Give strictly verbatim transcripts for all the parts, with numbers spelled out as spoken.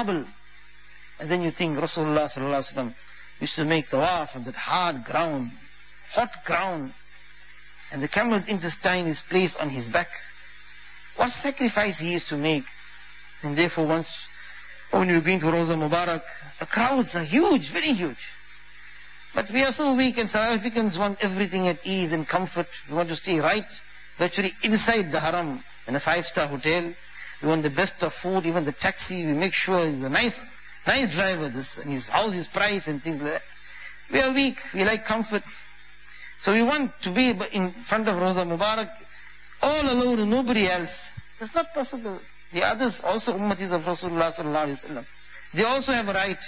marble. And then you think Rasulullah sallallahu alaihi wasallam used to make tawaf on that hard ground, hot ground, and the camel's intestine is placed on his back. What sacrifice he used to make. And therefore once, when you've been to Rawza Mubarak, the crowds are huge, very huge. But we are so weak, and South Africans want everything at ease and comfort. We want to stay right, virtually inside the haram, in a five-star hotel. We want the best of food, even the taxi, we make sure he's a nice, nice driver, this, and his house is priced and things like that. We are weak, we like comfort. So we want to be in front of Rawza Mubarak, all alone and nobody else. That's not possible. The others also ummatis of Rasulullah sallallahu alaihi wasallam. They also have a right.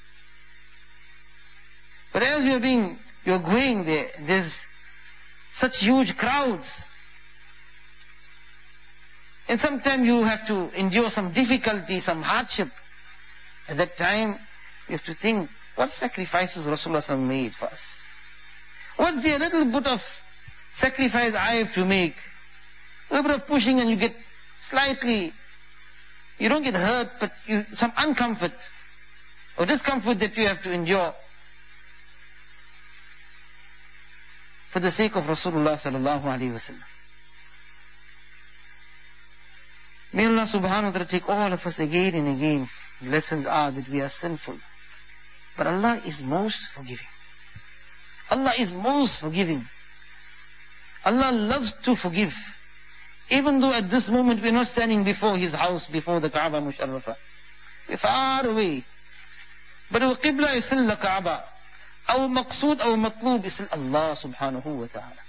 But as you're being, you're going there, there's such huge crowds. And sometimes you have to endure some difficulty, some hardship. At that time, you have to think, what sacrifices Rasulullah made for us? What's the little bit of sacrifice I have to make? A little bit of pushing and you get slightly, you don't get hurt, but you some uncomfort or discomfort that you have to endure for the sake of Rasulullah sallallahu alaihi wasallam. May Allah subhanahu wa ta'ala take all of us again and again. The lessons are that we are sinful, but Allah is most forgiving. Allah is most forgiving. Allah loves to forgive. Even though at this moment we're not standing before His house, before the Kaaba Musharrafa. We're far away. But our Qibla is still the Kaaba. Our maqsood, our matloob is still Allah subhanahu wa ta'ala.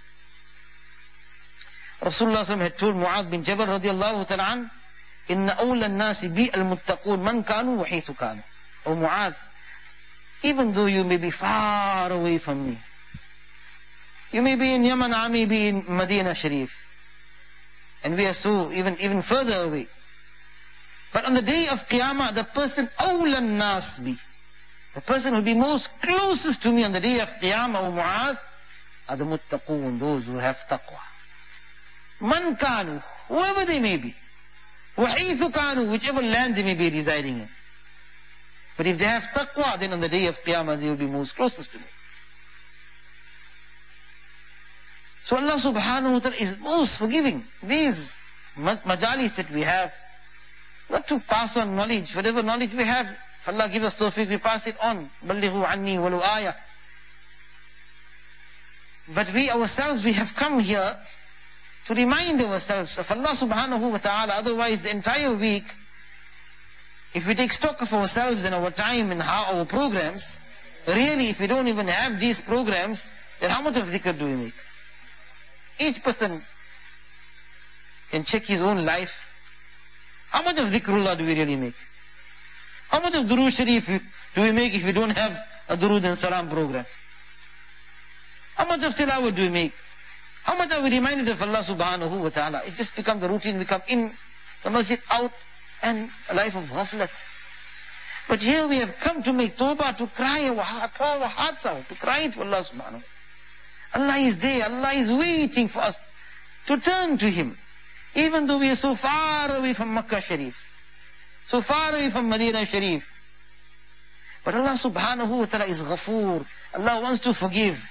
Rasulullah had told Mu'adh bin Jabal radiallahu ta'ala an, Inna awla nasi bi al-muttaqoon man kanu wa haythu kanu. O Mu'adh, even though you may be far away from me, you may be in Yemen, I may be in Medina Sharif, and we are so even, even further away. But on the day of Qiyamah, the person awla nas bi, the person who will be most closest to me on the day of Qiyamah, O Mu'adh, are the muttaqoon, those who have taqwa. Man kanu, whoever they may be, وَحِيثُ كَانُوا, whichever land they may be residing in. But if they have taqwa, then on the day of Qiyamah they will be most closest to me. So Allah subhanahu wa ta'ala is most forgiving. These majalis that we have, not to pass on knowledge, whatever knowledge we have, if Allah gives us tawfiq, we pass it on. بَلِّغُوا عَنِّي وَلُوْ آيَةً. But we ourselves, we have come here to remind ourselves of Allah subhanahu wa ta'ala. Otherwise the entire week, if we take stock of ourselves and our time and how our programs, really if we don't even have these programs, then how much of dhikr do we make? Each person can check his own life. How much of dhikrullah do we really make? How much of durood sharif do we make if we don't have a durood and salam program? How much of tilawat do we make? How much are we reminded of Allah subhanahu wa ta'ala? It just becomes the routine. We come in the masjid, out, and a life of ghaflat. But here we have come to make tawbah, to cry our heart, pour our hearts out, to cry to Allah subhanahu wa ta'ala. Allah is there, Allah is waiting for us to turn to Him. Even though we are so far away from Makkah Sharif, so far away from Medina Sharif. But Allah subhanahu wa ta'ala is ghafoor. Allah wants to forgive.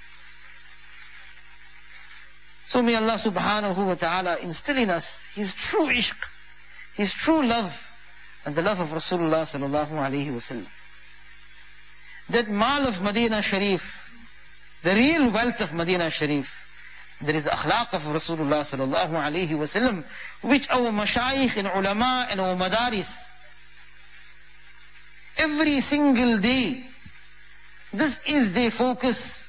So may Allah subhanahu wa ta'ala instill in us His true ishq, His true love, and the love of Rasulullah sallallahu alayhi wa sallam. That mal of Medina Sharif, the real wealth of Medina Sharif, there is akhlaq of Rasulullah sallallahu alayhi wa sallam, which our mashayikh and ulama and our madaris, every single day, this is their focus,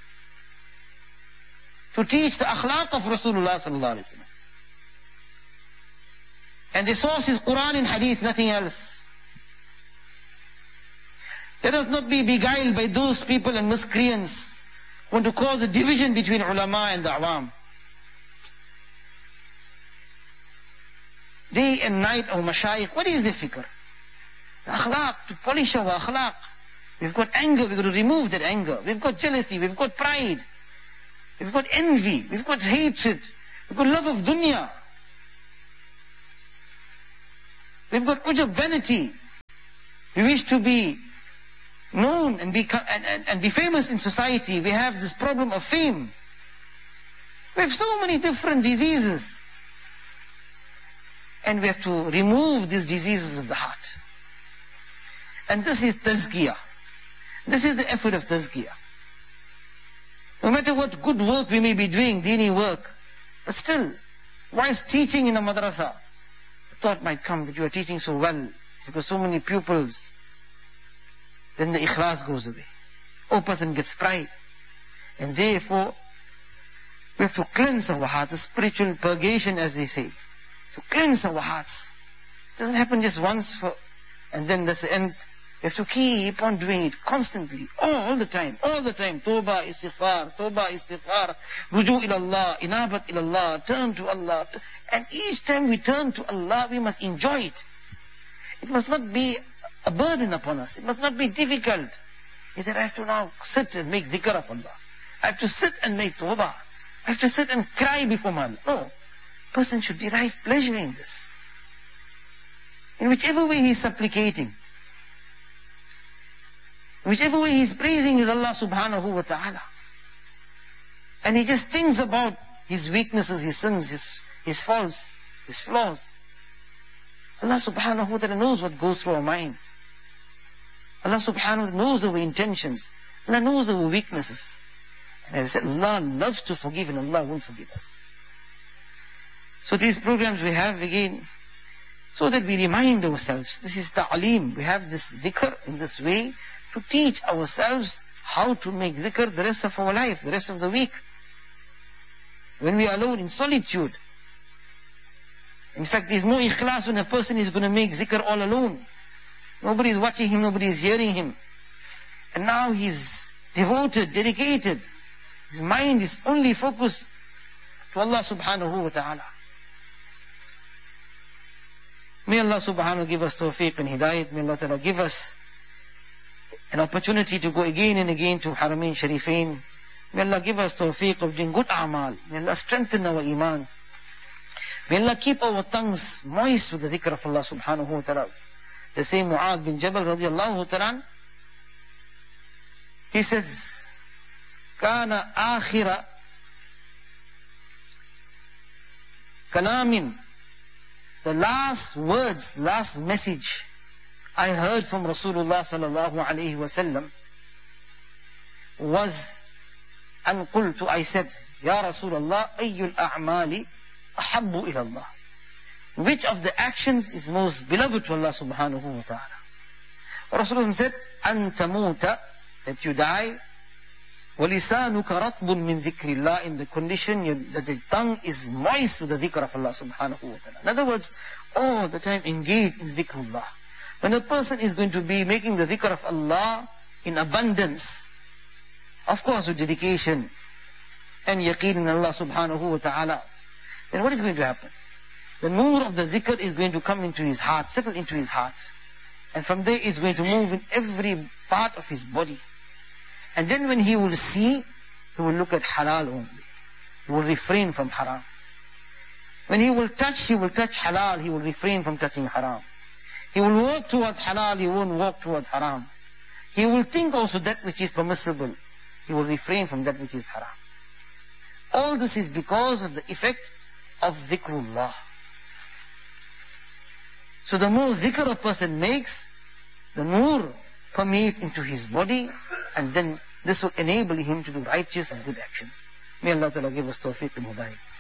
to teach the akhlaq of Rasulullah sallallahu alayhi wa sallam. And the source is Quran and Hadith, nothing else. Let us not be beguiled by those people and miscreants who want to cause a division between ulama and the awam. Day and night our mashayikh, what is the fikr? The akhlaq, to polish our akhlaq. We've got anger, we've got to remove that anger. We've got jealousy, we've got pride. We've got envy, we've got hatred, we've got love of dunya. We've got ujab, vanity. We wish to be known and be, and, and, and be famous in society. We have this problem of fame. We have so many different diseases. And we have to remove these diseases of the heart. And this is tazkiyah. This is the effort of tazkiyah. No matter what good work we may be doing, dini work, but still, whilst teaching in a madrasa, a thought might come that you are teaching so well, because so many pupils, then the ikhlas goes away. A person gets pride. And therefore, we have to cleanse our hearts, a spiritual purgation as they say. To cleanse our hearts. It doesn't happen just once for, and then that's the end. We have to keep on doing it constantly, all the time, all the time. Tawbah, istighfar, tawbah, istighfar, ruju ila Allah, inabat ila Allah, turn to Allah. And each time we turn to Allah, we must enjoy it. It must not be a burden upon us. It must not be difficult. Either I have to now sit and make dhikr of Allah. I have to sit and make tawbah. I have to sit and cry before Allah. No. Person should derive pleasure in this. In whichever way he is supplicating, whichever way he is praising is Allah subhanahu wa ta'ala. And he just thinks about his weaknesses, his sins, his, his faults, his flaws. Allah subhanahu wa ta'ala knows what goes through our mind. Allah subhanahu wa ta'ala knows our intentions. Allah knows our weaknesses. And as I said, Allah loves to forgive and Allah won't forgive us. So these programs we have again, so that we remind ourselves, this is ta'aleem. We have this dhikr in this way to teach ourselves how to make dhikr the rest of our life, the rest of the week. When we are alone in solitude. In fact, there's more ikhlas when a person is going to make dhikr all alone. Nobody is watching him, nobody is hearing him. And now he's devoted, dedicated. His mind is only focused to Allah subhanahu wa ta'ala. May Allah subhanahu wa ta'ala give us tawfiq and hidayat. May Allah ta'ala give us an opportunity to go again and again to Haramain Sharifain. May Allah give us tawfiq of doing good a'mal. May Allah strengthen our iman. May Allah keep our tongues moist with the dhikr of Allah subhanahu wa ta'ala. The same Mu'adh bin Jabal radiallahu ta'ala, he says, Kana akhira kalamin, the last words, last message I heard from Rasulullah sallallahu alayhi wa sallam was, an qultu, I said, Ya Rasulullah, ayyul a'mali ahabbu ila Allah. Which of the actions is most beloved to Allah subhanahu wa ta'ala? Rasulullah said, an tamuta, that you die, وَلِسَانُكَ رَطْبٌ مِّن ذِكْرِ اللَّهِ, in the condition you, that the tongue is moist with the dhikr of Allah subhanahu wa ta'ala. In other words, all the time engage in dhikrullah. When a person is going to be making the dhikr of Allah in abundance, of course with dedication and yaqeen in Allah subhanahu wa ta'ala, then what is going to happen? The nur of the dhikr is going to come into his heart, settle into his heart. And from there it's going to move in every part of his body. And then when he will see, he will look at halal only. He will refrain from haram. When he will touch, he will touch halal. He will refrain from touching haram. He will walk towards halal. He won't walk towards haram. He will think also that which is permissible. He will refrain from that which is haram. All this is because of the effect of dhikrullah. So the more dhikr a person makes, the nur permeates into his body, and then this will enable him to do righteous and good actions. May Allah Ta'ala give us tawfiq and hidayah.